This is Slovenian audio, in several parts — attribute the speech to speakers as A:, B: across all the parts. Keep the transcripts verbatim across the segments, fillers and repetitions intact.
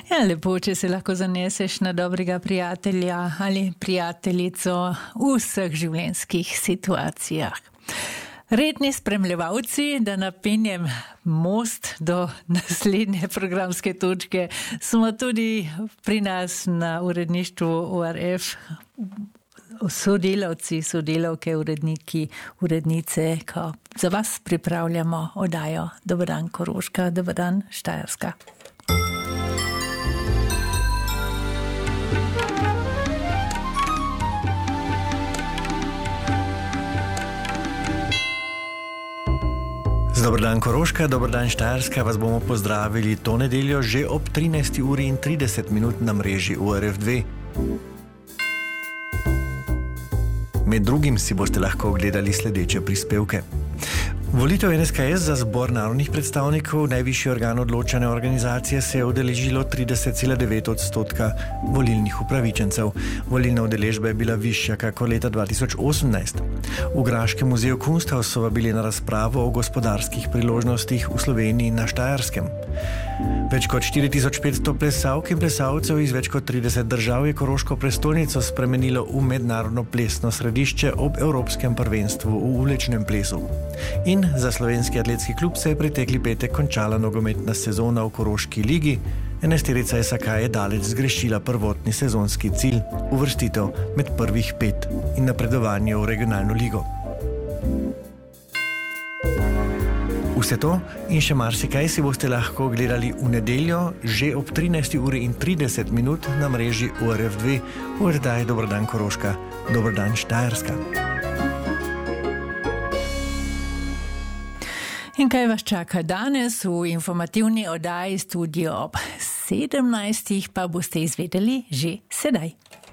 A: Ja, lepo, če se lahko zaneseš na dobrega prijatelja ali prijateljico v vseh življenjskih situacijah. Redni spremljevalci, da napenjem most do naslednje programske točke, smo tudi pri nas na uredništvu O R F, sodelavci, sodelavke, uredniki, urednice, ko za vas pripravljamo oddajo Dober dan Koroška, Dober dan Štajerska.
B: Z Dober dan Koroška, Dober dan Štajerska vas bomo pozdravili to nedeljo že ob trinajsti uri in trideset minut na mreži O R F dve. Med drugim si boste lahko ogledali sledeče prispevke. Volitev N S K S za zbor narodnih predstavnikov, najvišji organ odločane organizacije, se je udeležilo trideset cela devet odstotka volilnih upravičencev. Volilna udeležba je bila višja kakor leta dva tisoč osemnajst. V Graškem muzeju Kunsthaus so vabili na razpravo o gospodarskih priložnostih v Sloveniji in na Štajerskem. Več kot štiri tisoč petsto plesalk in plesalcev iz več kot trideset držav je Koroško prestolnico spremenilo v mednarodno plesno središče ob Evropskem prvenstvu v ulečnem plesu. In za slovenski atletski klub se je pretekli petek končala nogometna sezona v Koroški ligi. Enajsterica S A K je daleč zgrešila prvotni sezonski cilj, uvrstitev med prvih pet in napredovanje v regionalno ligo. Vse to in še marsikaj si boste lahko gledali v nedeljo že ob trinajsti uri in trideset minut na mreži O R F dve v oddaji Dober dan Koroška, Dober dan Štajerska.
A: In kaj vas čaka danes v informativni oddaji Studio ob sedemnajstih, pa boste izvedeli že sedaj.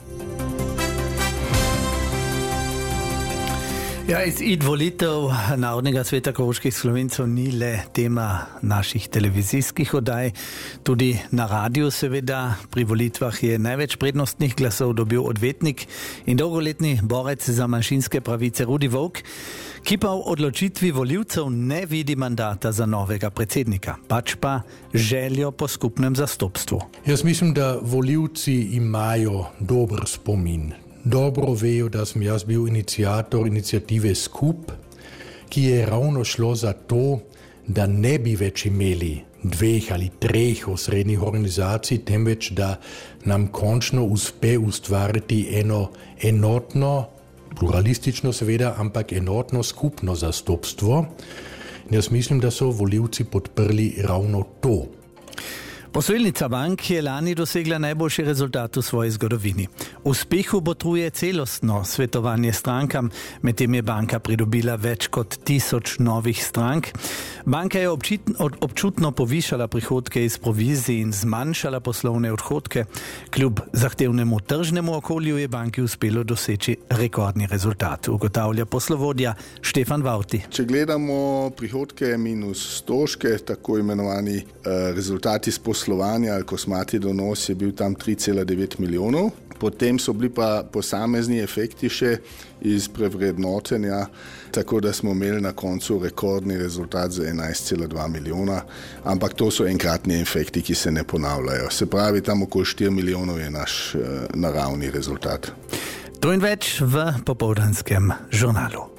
C: Ja, izid volitev Narodnega sveta koroških Slovencev ni le tema naših televizijskih oddaj, tudi na radiju seveda. Pri volitvah je največ prednostnih glasov dobil odvetnik in dolgoletni borec za manjšinske pravice Rudi Volk, ki pa v odločitvi volivcev ne vidi mandata za novega predsednika, pač pa željo po skupnem zastopstvu.
D: Jaz mislim, da volivci imajo dober spomin. Dobro vejo, da sem jaz bil iniciator iniciative Skup, ki je ravno šlo za to, da ne bi več imeli dveh ali treh osrednjih organizacij, temveč da nam končno uspe ustvariti eno enotno, pluralistično seveda, ampak enotno skupno zastopstvo. In jaz mislim, da so volivci podprli ravno to.
C: Posojilnica bank je lani dosegla najboljši rezultat v svoji zgodovini. Uspehu botruje celostno svetovanje strankam, medtem je banka pridobila več kot tisoč novih strank. Banka je občutno povišala prihodke iz provizij in zmanjšala poslovne odhodke. Kljub zahtevnemu tržnemu okolju je banki uspelo doseči rekordni rezultat, ugotavlja poslovodja Štefan Vauti.
E: Če gledamo prihodke minus stroške, tako imenovani eh, rezultati iz poslovanja ali kosmati donos je bil tam tri cela devet milijonov. Potem so bili pa posamezni efekti še iz prevrednotenja, tako da smo imeli na koncu rekordni rezultat za enajst cela dva milijona, ampak to so enkratni efekti, ki se ne ponavljajo. Se pravi, tam okoli štiri milijonov je naš eh, naravni rezultat.
C: To in več v popoldanskem žurnalu.